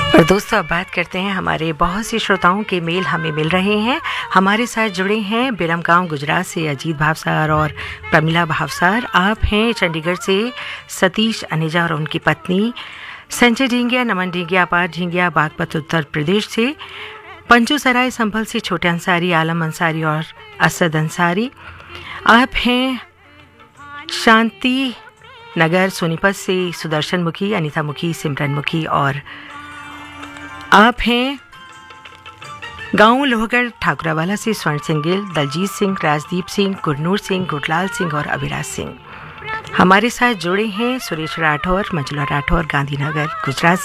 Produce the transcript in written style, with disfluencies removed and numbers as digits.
और दोस्तों अब बात करते हैं, हमारे बहुत से श्रोताओं के मेल हमें मिल रहे हैं। हमारे साथ जुड़े हैं बिरमगांव गुजरात से अजीत भावसार और प्रमिला भावसार। आप हैं चंडीगढ़ से सतीश अनेजा और उनकी पत्नी संजय ढींगिया, नमन ढींगिया, अपार ढींगिया बागपत उत्तर प्रदेश से, पंजू सराय संभल से छोटे अंसारी, आलम अंसारी और असद अंसारी। आप हैं शांति नगर सोनीपत से सुदर्शन मुखी, अनीता मुखी, सिमरन मुखी और आप हैं गांव लोहगढ़ ठाकुरावाला से स्वर्ण सिंह गिल, दलजीत सिंह, राजदीप सिंह, गुरनूर सिंह, गुरलाल सिंह और अभिराज सिंह। हमारे साथ जुड़े हैं सुरेश राठौर, मंजुला राठौर, गांधीनगर गुजरात